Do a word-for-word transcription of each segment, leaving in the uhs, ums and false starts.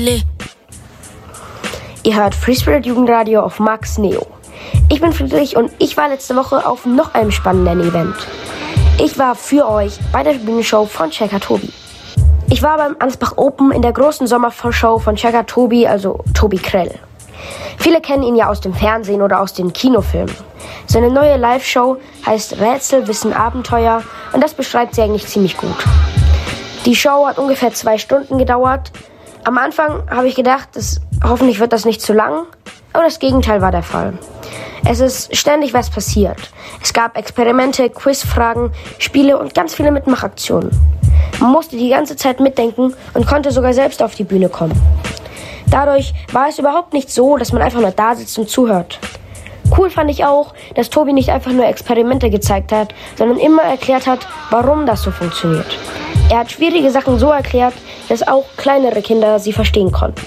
Ihr hört Free Spirit Jugendradio auf Max Neo. Ich bin Friedrich und ich war letzte Woche auf noch einem spannenden Event. Ich war für euch bei der Bühnenshow von Checker Tobi. Ich war beim Ansbach Open in der großen Sommervorschau von Checker Tobi, also Tobi Krell. Viele kennen ihn ja aus dem Fernsehen oder aus den Kinofilmen. Seine neue Live-Show heißt Rätsel, Wissen, Abenteuer und das beschreibt sie eigentlich ziemlich gut. Die Show hat ungefähr zwei Stunden gedauert. Am Anfang habe ich gedacht, das, hoffentlich wird das nicht zu lang, aber das Gegenteil war der Fall. Es ist ständig was passiert. Es gab Experimente, Quizfragen, Spiele und ganz viele Mitmachaktionen. Man musste die ganze Zeit mitdenken und konnte sogar selbst auf die Bühne kommen. Dadurch war es überhaupt nicht so, dass man einfach nur da sitzt und zuhört. Cool fand ich auch, dass Tobi nicht einfach nur Experimente gezeigt hat, sondern immer erklärt hat, warum das so funktioniert. Er hat schwierige Sachen so erklärt, dass auch kleinere Kinder sie verstehen konnten.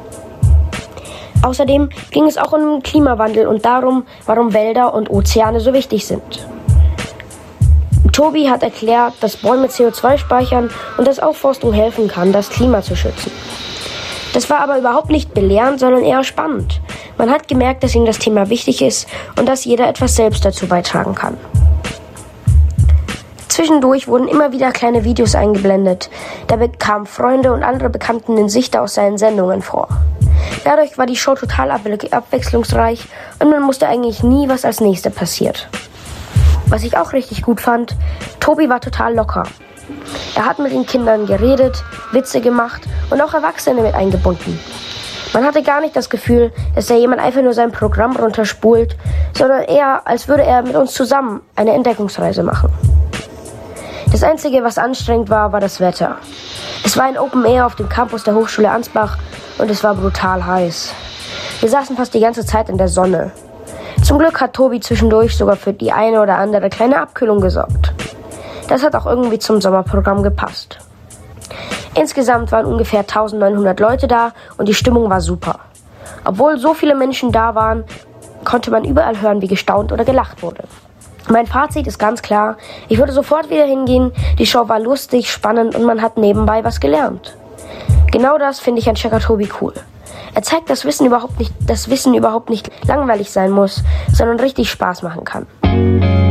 Außerdem ging es auch um den Klimawandel und darum, warum Wälder und Ozeane so wichtig sind. Tobi hat erklärt, dass Bäume C O zwei speichern und dass Aufforstung helfen kann, das Klima zu schützen. Das war aber überhaupt nicht belehrend, sondern eher spannend. Man hat gemerkt, dass ihm das Thema wichtig ist und dass jeder etwas selbst dazu beitragen kann. Zwischendurch wurden immer wieder kleine Videos eingeblendet. Da bekamen Freunde und andere Bekannten den Sichter aus seinen Sendungen vor. Dadurch war die Show total abwe- abwechslungsreich und man wusste eigentlich nie, was als nächstes passiert. Was ich auch richtig gut fand, Tobi war total locker. Er hat mit den Kindern geredet, Witze gemacht und auch Erwachsene mit eingebunden. Man hatte gar nicht das Gefühl, dass da jemand einfach nur sein Programm runterspult, sondern eher, als würde er mit uns zusammen eine Entdeckungsreise machen. Das Einzige, was anstrengend war, war das Wetter. Es war ein Open Air auf dem Campus der Hochschule Ansbach und es war brutal heiß. Wir saßen fast die ganze Zeit in der Sonne. Zum Glück hat Tobi zwischendurch sogar für die eine oder andere kleine Abkühlung gesorgt. Das hat auch irgendwie zum Sommerprogramm gepasst. Insgesamt waren ungefähr eintausendneunhundert Leute da und die Stimmung war super. Obwohl so viele Menschen da waren, konnte man überall hören, wie gestaunt oder gelacht wurde. Mein Fazit ist ganz klar, ich würde sofort wieder hingehen, die Show war lustig, spannend und man hat nebenbei was gelernt. Genau das finde ich an Checker Tobi cool. Er zeigt, dass Wissen überhaupt nicht, dass Wissen überhaupt nicht langweilig sein muss, sondern richtig Spaß machen kann.